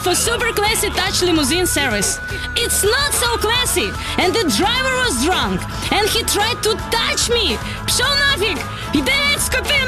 for super classy touch limousine service. It's not so classy, and the driver was drunk, and he tried to touch me. Пшел нафиг! Пидец, скотина!